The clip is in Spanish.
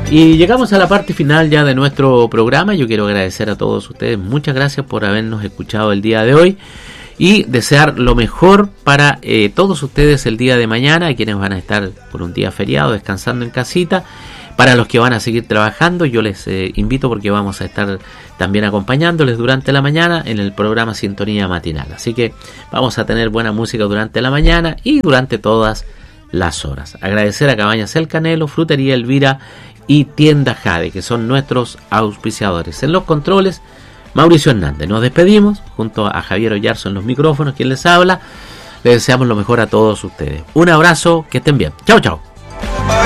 Y llegamos a la parte final ya de nuestro programa. Yo quiero agradecer a todos ustedes. Muchas gracias por habernos escuchado el día de hoy. Y desear lo mejor para todos ustedes el día de mañana. Quienes van a estar por un día feriado descansando en casita. Para los que van a seguir trabajando, yo les invito porque vamos a estar también acompañándoles durante la mañana en el programa Sintonía Matinal. Así que vamos a tener buena música durante la mañana y durante todas las horas. Agradecer a Cabañas El Canelo, Frutería Elvira y Tienda Jade, que son nuestros auspiciadores. En los controles, Mauricio Hernández. Nos despedimos junto a Javier Oyarzo en los micrófonos, quien les habla. Les deseamos lo mejor a todos ustedes. Un abrazo, que estén bien. Chao, chao.